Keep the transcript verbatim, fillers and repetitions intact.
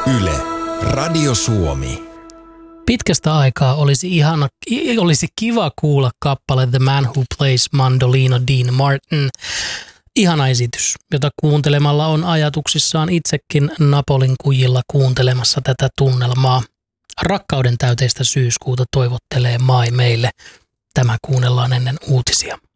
Yle, Radio Suomi. Pitkästä aikaa olisi, ihana, olisi kiva kuulla kappale The Man Who Plays Mandolino Dean Martin. Ihana esitys, jota kuuntelemalla on ajatuksissaan itsekin Napolin kujilla kuuntelemassa tätä tunnelmaa. Rakkauden täyteistä syyskuuta toivottelee Mai meille. Tämä kuunnellaan ennen uutisia.